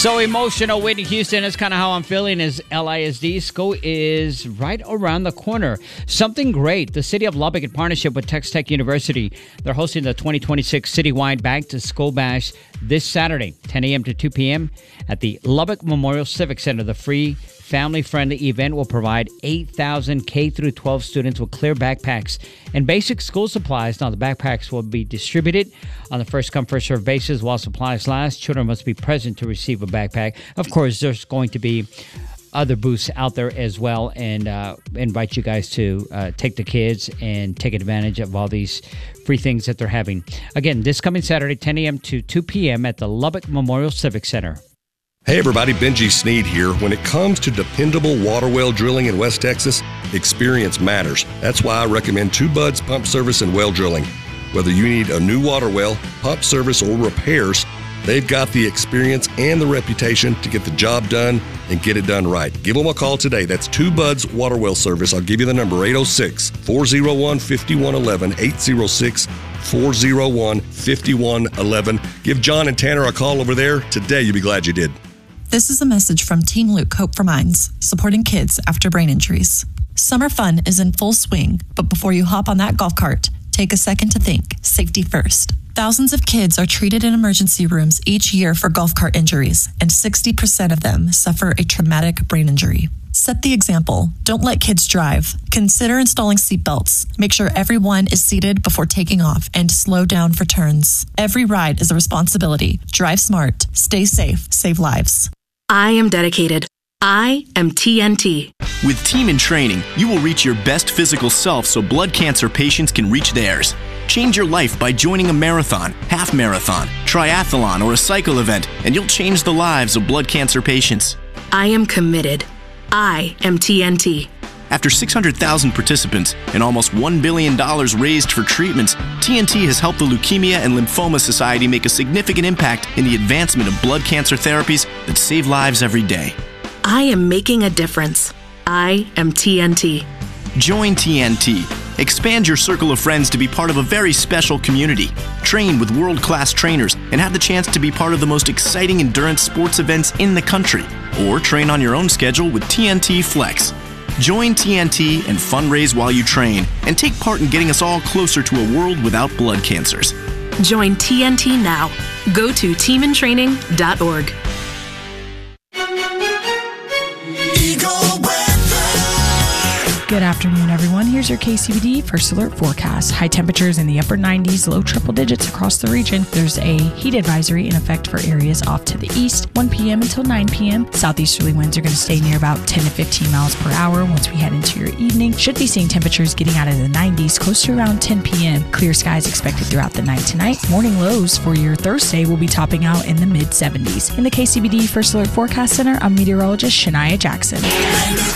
So emotional, Whitney Houston. That's kind of how I'm feeling as LISD. School is right around the corner. Something great. The City of Lubbock, in partnership with Texas Tech University, they're hosting the 2026 citywide Back to School Bash this Saturday, 10 a.m. to 2 p.m. at the Lubbock Memorial Civic Center. The free, family-friendly event will provide 8,000 K-12 students with clear backpacks and basic school supplies. Now, the backpacks will be distributed on a first-come, first-served basis while supplies last. Children must be present to receive a backpack. Of course, there's going to be other booths out there as well, and invite you guys to take the kids and take advantage of all these free things that they're having. Again, this coming Saturday, 10 a.m. to 2 p.m. at the Lubbock Memorial Civic Center. Hey everybody, Benji Sneed here. When it comes to dependable water well drilling in West Texas, experience matters. That's why I recommend Two Buds Pump Service and Well Drilling. Whether you need a new water well, pump service, or repairs, they've got the experience and the reputation to get the job done and get it done right. Give them a call today. That's Two Buds Water Well Service. I'll give you the number, 806-401-5111, 806-401-5111. Give John and Tanner a call over there today. You'll be glad you did. This is a message from Team Luke Hope for Minds, supporting kids after brain injuries. Summer fun is in full swing, but before you hop on that golf cart, take a second to think. Safety first. Thousands of kids are treated in emergency rooms each year for golf cart injuries, and 60% of them suffer a traumatic brain injury. Set the example. Don't let kids drive. Consider installing seatbelts. Make sure everyone is seated before taking off, and slow down for turns. Every ride is a responsibility. Drive smart. Stay safe. Save lives. I am dedicated. I am TNT. With Team in Training, you will reach your best physical self so blood cancer patients can reach theirs. Change your life by joining a marathon, half marathon, triathlon, or a cycle event, and you'll change the lives of blood cancer patients. I am committed. I am TNT. After 600,000 participants and almost $1 billion raised for treatments, TNT has helped the Leukemia and Lymphoma Society make a significant impact in the advancement of blood cancer therapies that save lives every day. I am making a difference. I am TNT. Join TNT. Expand your circle of friends to be part of a very special community. Train with world-class trainers and have the chance to be part of the most exciting endurance sports events in the country. Or train on your own schedule with TNT Flex. Join TNT and fundraise while you train, and take part in getting us all closer to a world without blood cancers. Join TNT now. Go to teamintraining.org. Good afternoon, everyone. Here's your KCBD First Alert forecast. High temperatures in the upper 90s, low triple digits across the region. There's a heat advisory in effect for areas off to the east, 1 p.m. until 9 p.m. Southeasterly winds are going to stay near about 10 to 15 miles per hour once we head into your evening. Should be seeing temperatures getting out of the 90s close to around 10 p.m. Clear skies expected throughout the night tonight. Morning lows for your Thursday will be topping out in the mid-70s. In the KCBD First Alert Forecast Center, I'm meteorologist Shania Jackson.